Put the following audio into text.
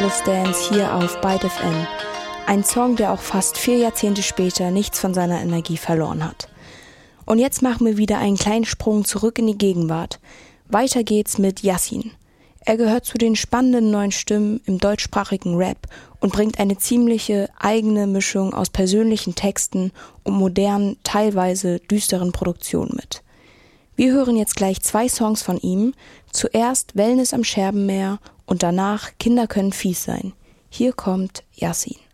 Endless Dance hier auf Byte FM. Ein Song, der auch fast 4 Jahrzehnte später nichts von seiner Energie verloren hat. Und jetzt machen wir wieder einen kleinen Sprung zurück in die Gegenwart. Weiter geht's mit Yassin. Er gehört zu den spannenden neuen Stimmen im deutschsprachigen Rap und bringt eine ziemliche eigene Mischung aus persönlichen Texten und modernen, teilweise düsteren Produktionen mit. Wir hören jetzt gleich 2 Songs von ihm. Zuerst Wellness am Scherbenmeer und danach Kinder können fies sein. Hier kommt Yassin.